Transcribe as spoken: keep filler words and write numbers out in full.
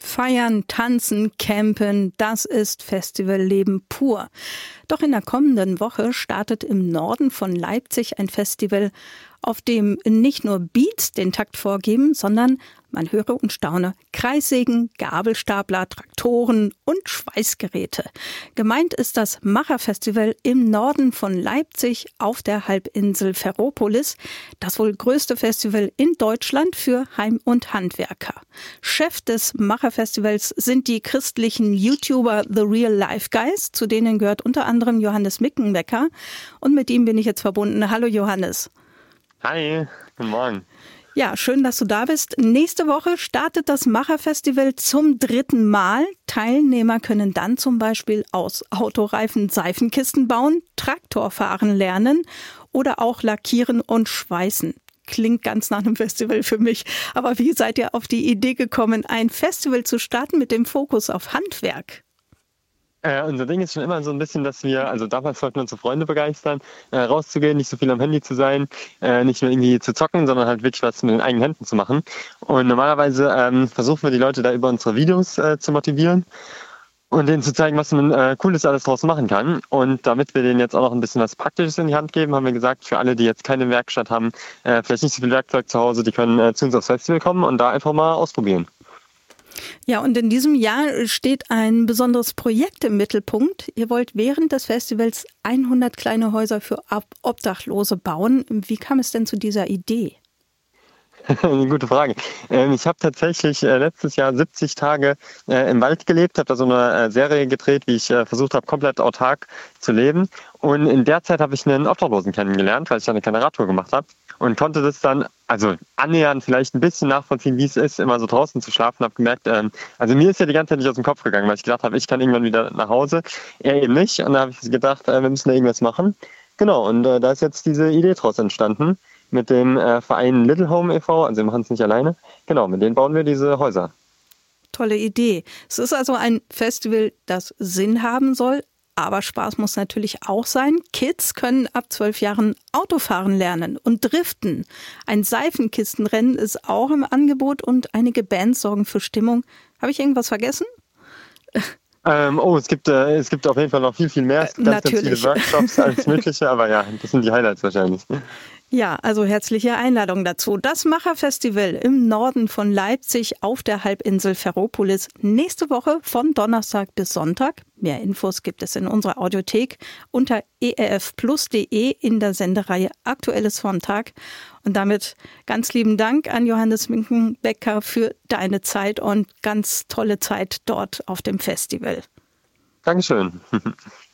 Feiern, tanzen, campen, das ist Festivalleben pur. Doch in der kommenden Woche startet im Norden von Leipzig ein Festival, auf dem nicht nur Beats den Takt vorgeben, sondern, man höre und staune, Kreissägen, Gabelstapler, Traktoren und Schweißgeräte. Gemeint ist das Macherfestival im Norden von Leipzig auf der Halbinsel Ferropolis, das wohl größte Festival in Deutschland für Heim- und Handwerker. Chef des Macherfestivals sind die christlichen YouTuber The Real Life Guys, zu denen gehört unter anderem Johannes Mickenbecker. Und mit ihm bin ich jetzt verbunden. Hallo Johannes. Hi, guten Morgen. Ja, schön, dass du da bist. Nächste Woche startet das Macherfestival zum dritten Mal. Teilnehmer können dann zum Beispiel aus Autoreifen Seifenkisten bauen, Traktor fahren lernen oder auch lackieren und schweißen. Klingt ganz nach einem Festival für mich. Aber wie seid ihr auf die Idee gekommen, ein Festival zu starten mit dem Fokus auf Handwerk? Äh, unser Ding ist schon immer so ein bisschen, dass wir, also damals wollten wir unsere Freunde begeistern, äh, rauszugehen, nicht so viel am Handy zu sein, äh, nicht nur irgendwie zu zocken, sondern halt wirklich was mit den eigenen Händen zu machen. Und normalerweise ähm, versuchen wir die Leute da über unsere Videos äh, zu motivieren und denen zu zeigen, was man äh, Cooles alles draus machen kann. Und damit wir denen jetzt auch noch ein bisschen was Praktisches in die Hand geben, haben wir gesagt, für alle, die jetzt keine Werkstatt haben, äh, vielleicht nicht so viel Werkzeug zu Hause, die können äh, zu uns aufs Festival kommen und da einfach mal ausprobieren. Ja, und in diesem Jahr steht ein besonderes Projekt im Mittelpunkt. Ihr wollt während des Festivals hundert kleine Häuser für Obdachlose bauen. Wie kam es denn zu dieser Idee? Eine gute Frage. Ich habe tatsächlich letztes Jahr siebzig Tage im Wald gelebt, habe da so eine Serie gedreht, wie ich versucht habe, komplett autark zu leben. Und in der Zeit habe ich einen Obdachlosen kennengelernt, weil ich eine kleine Radtour gemacht habe und konnte das dann, also annähernd vielleicht ein bisschen nachvollziehen, wie es ist, immer so draußen zu schlafen. Habe gemerkt, also mir ist ja die ganze Zeit nicht aus dem Kopf gegangen, weil ich gedacht habe, ich kann irgendwann wieder nach Hause, er eben nicht. Und da habe ich gedacht, wir müssen da irgendwas machen. Genau, und da ist jetzt diese Idee draus entstanden. Mit dem äh, Verein Little Home e V, also wir machen es nicht alleine. Genau, mit denen bauen wir diese Häuser. Tolle Idee. Es ist also ein Festival, das Sinn haben soll, aber Spaß muss natürlich auch sein. Kids können ab zwölf Jahren Autofahren lernen und driften. Ein Seifenkistenrennen ist auch im Angebot und einige Bands sorgen für Stimmung. Habe ich irgendwas vergessen? Ähm, oh, es gibt, äh, es gibt auf jeden Fall noch viel, viel mehr. Es gibt ganz, ganz viele Workshops, alles Mögliche, aber ja, das sind die Highlights wahrscheinlich. Ja, also herzliche Einladung dazu. Das Macherfestival im Norden von Leipzig auf der Halbinsel Ferropolis nächste Woche von Donnerstag bis Sonntag. Mehr Infos gibt es in unserer Audiothek unter e r f plus punkt d e in der Sendereihe Aktuelles vom Tag. Und damit ganz lieben Dank an Johannes Mickenbecker für deine Zeit und ganz tolle Zeit dort auf dem Festival. Dankeschön.